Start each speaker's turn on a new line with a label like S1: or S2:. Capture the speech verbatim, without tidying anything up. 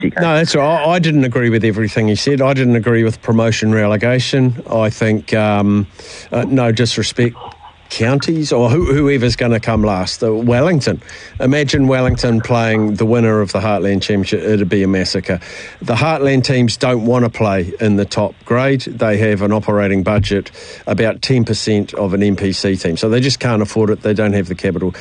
S1: No, that's right. I didn't agree with everything he said. I didn't agree with promotion relegation. I think, um, uh, no disrespect, counties or who, whoever's going to come last. Uh, Wellington. Imagine Wellington playing the winner of the Heartland Championship. It'd be a massacre. The Heartland teams don't want to play in the top grade. They have an operating budget about ten percent of an N P C team. So they just can't afford it. They don't have the capital.